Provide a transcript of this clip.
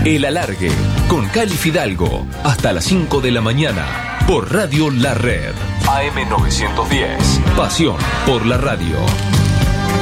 El Alargue, con Cali Fidalgo, hasta las 5 de la mañana, por Radio La Red. AM 910, pasión por la radio.